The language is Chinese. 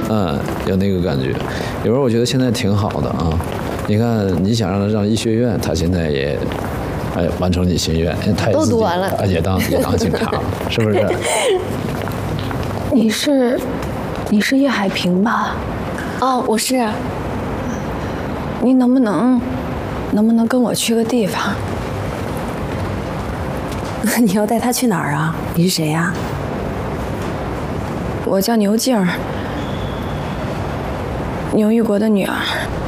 有那个感觉。有时候我觉得现在挺好的啊。你看，你想让医学院，他现在也，完成你心愿，他都读完了， 也当警察了，是不是？ 你是叶海平吧？ 哦，我是。 你能不能跟我去个地方？ 你要带他去哪儿啊？你是谁呀？ 我叫牛静，牛玉国的女儿。